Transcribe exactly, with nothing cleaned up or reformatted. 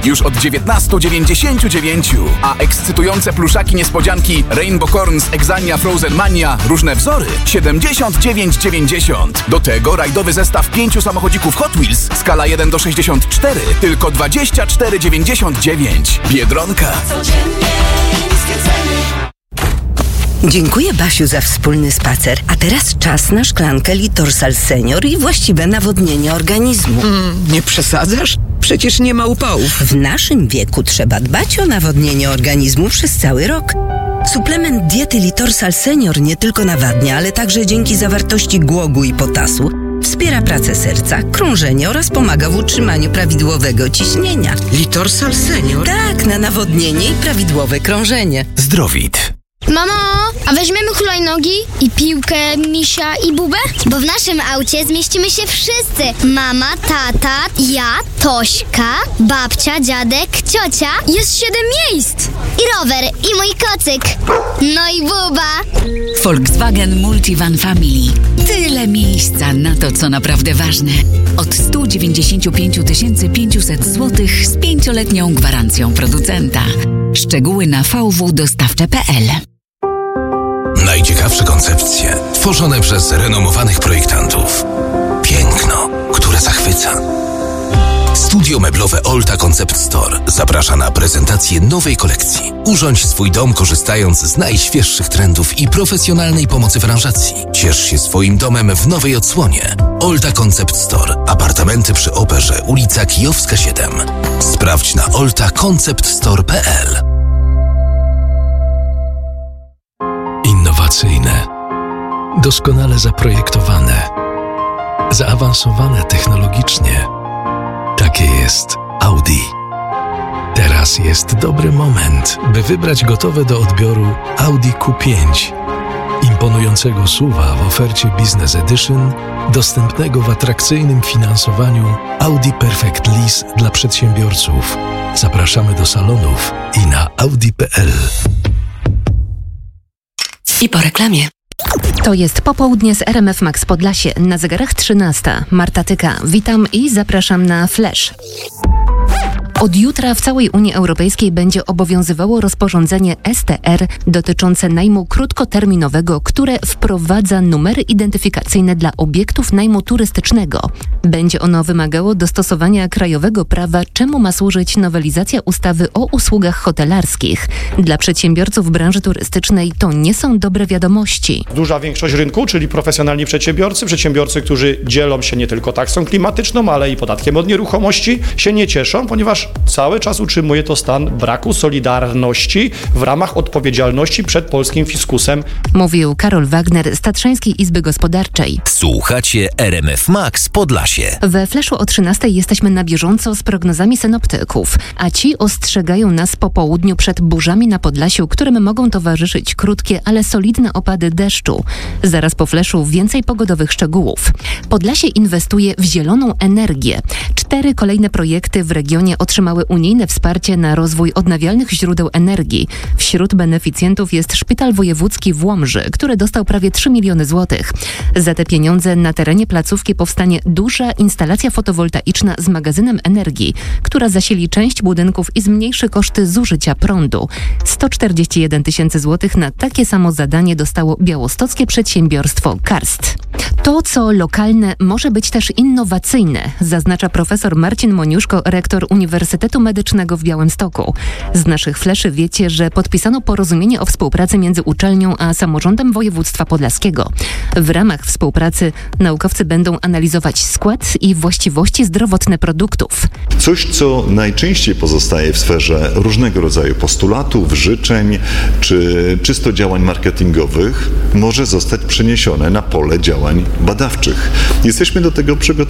już od dziewiętnaście dziewięćdziesiąt dziewięć, a ekscytujące pluszaki niespodzianki Rainbow Corns, Exania, Frozen Mania, różne wzory siedemdziesiąt dziewięć dziewięćdziesiąt. Do tego rajdowy zestaw pięciu samochodzików Hot Wheels skala jeden do sześćdziesięciu czterech, tylko dwadzieścia cztery dziewięćdziesiąt dziewięć. Biedronka. Dziękuję, Basiu, za wspólny spacer. A teraz czas na szklankę Litorsal Senior i właściwe nawodnienie organizmu. Mm, nie przesadzasz? Przecież nie ma upałów. W naszym wieku trzeba dbać o nawodnienie organizmu przez cały rok. Suplement diety Litorsal Senior nie tylko nawadnia, ale także dzięki zawartości głogu i potasu wspiera pracę serca, krążenie oraz pomaga w utrzymaniu prawidłowego ciśnienia. Litorsal Senior? Tak, na nawodnienie i prawidłowe krążenie. Zdrowit. Mamo, a weźmiemy hulajnogi i piłkę, misia i bubę? Bo w naszym aucie zmieścimy się wszyscy. Mama, tata, ja, Tośka, babcia, dziadek, ciocia. Jest siedem miejsc. I rower, i mój kocyk. No i buba. Volkswagen Multivan Family. Tyle miejsca na to, co naprawdę ważne. Od sto dziewięćdziesiąt pięć tysięcy pięćset złotych z pięcioletnią gwarancją producenta. Szczegóły na v w dostawcze kropka p l. Najciekawsze koncepcje tworzone przez renomowanych projektantów. Piękno, które zachwyca. Studio meblowe Olta Concept Store zaprasza na prezentację nowej kolekcji. Urządź swój dom korzystając z najświeższych trendów i profesjonalnej pomocy w aranżacji. Ciesz się swoim domem w nowej odsłonie. Olta Concept Store. Apartamenty przy Operze, ulica Kijowska siedem. Sprawdź na olta concept store kropka p l. Innowacyjne, doskonale zaprojektowane, zaawansowane technologicznie. Takie jest Audi. Teraz jest dobry moment, by wybrać gotowe do odbioru Audi Q pięć. Imponującego S U V-a w ofercie Business Edition, dostępnego w atrakcyjnym finansowaniu Audi Perfect Lease dla przedsiębiorców. Zapraszamy do salonów i na audi kropka p l. I po reklamie. To jest popołudnie z R M F Max Podlasie. Na zegarach trzynasta. Marta Tyka. Witam i zapraszam na Flash. Od jutra w całej Unii Europejskiej będzie obowiązywało rozporządzenie S T R dotyczące najmu krótkoterminowego, które wprowadza numery identyfikacyjne dla obiektów najmu turystycznego. Będzie ono wymagało dostosowania krajowego prawa, czemu ma służyć nowelizacja ustawy o usługach hotelarskich. Dla przedsiębiorców branży turystycznej to nie są dobre wiadomości. Duża większość rynku, czyli profesjonalni przedsiębiorcy, przedsiębiorcy, którzy dzielą się nie tylko taksą klimatyczną, ale i podatkiem od nieruchomości, się nie cieszą, ponieważ cały czas utrzymuje to stan braku solidarności w ramach odpowiedzialności przed polskim fiskusem. Mówił Karol Wagner z Tatrzańskiej Izby Gospodarczej. Słuchacie R M F Max Podlasie. We Flashu o trzynastej jesteśmy na bieżąco z prognozami synoptyków, a ci ostrzegają nas po południu przed burzami na Podlasiu, którym mogą towarzyszyć krótkie, ale solidne opady deszczu. Zaraz po Flashu więcej pogodowych szczegółów. Podlasie inwestuje w zieloną energię. Cztery kolejne projekty w regionie otrzymały unijne wsparcie na rozwój odnawialnych źródeł energii. Wśród beneficjentów jest Szpital Wojewódzki w Łomży, który dostał prawie trzy miliony złotych. Za te pieniądze na terenie placówki powstanie duża instalacja fotowoltaiczna z magazynem energii, która zasili część budynków i zmniejszy koszty zużycia prądu. sto czterdzieści jeden tysięcy złotych na takie samo zadanie dostało białostockie przedsiębiorstwo Karst. To, co lokalne, może być też innowacyjne, zaznacza profesor Marcin Moniuszko, rektor Uniwersytetu Medycznego w Białymstoku. Z naszych fleszy wiecie, że podpisano porozumienie o współpracy między uczelnią a samorządem województwa podlaskiego. W ramach współpracy naukowcy będą analizować skład i właściwości zdrowotne produktów. Coś, co najczęściej pozostaje w sferze różnego rodzaju postulatów, życzeń czy czysto działań marketingowych, może zostać przeniesione na pole działań badawczych. Jesteśmy do tego przygotowani.